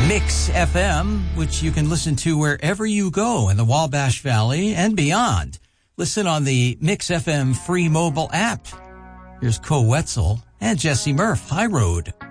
Mix FM, which you can listen to wherever you go in the Wabash Valley and beyond. Listen on the Mix FM free mobile app. Here's Co Wetzel and Jesse Murph, High Road.